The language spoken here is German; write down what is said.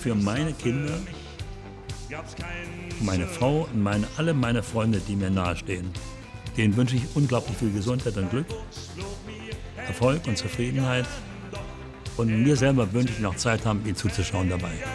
für meine Kinder, meine Frau und alle meine Freunde, die mir nahestehen. Denen wünsche ich unglaublich viel Gesundheit und Glück, Erfolg und Zufriedenheit. Und mir selber wünsche ich noch Zeit haben, ihnen zuzuschauen dabei.